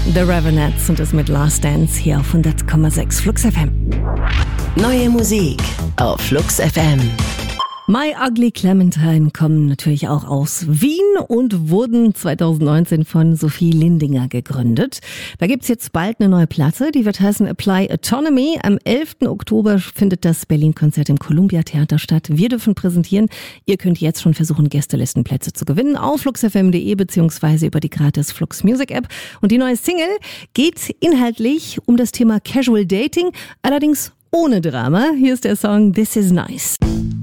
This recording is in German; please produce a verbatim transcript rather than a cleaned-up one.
The Ravenettes und das mit Last Dance hier auf hundert Komma sechs Flux F M. Neue Musik auf Flux F M. My Ugly Clementine kommen natürlich auch aus Wien und wurden zweitausendneunzehn von Sophie Lindinger gegründet. Da gibt's jetzt bald eine neue Platte, die wird heißen Apply Autonomy. Am elften Oktober findet das Berlin-Konzert im Columbia Theater statt. Wir dürfen präsentieren. Ihr könnt jetzt schon versuchen, Gästelistenplätze zu gewinnen auf flux f m punkt d e beziehungsweise über die gratis Flux Music App. Und die neue Single geht inhaltlich um das Thema Casual Dating, allerdings ohne Drama. Hier ist der Song This Is Nice.